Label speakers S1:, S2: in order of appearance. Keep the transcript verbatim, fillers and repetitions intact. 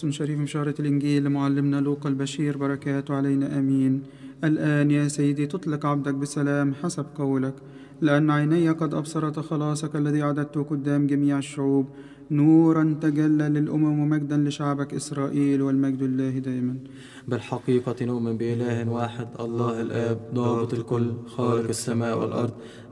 S1: قدوس شريف بشارة الإنجيل لمعلمنا لوقا البشير، بركاته علينا آمين. الآن يا سيدي تطلق عبدك بسلام حسب قولك، لأن عيني قد أبصرت خلاصك الذي أعددته قدام جميع الشعوب، نورا تجلى للأمم ومجدا لشعبك إسرائيل، والمجد لله دائما.
S2: بالحقيقة نؤمن بإله واحد الله الآب ضابط الكل خالق السماء والأرض،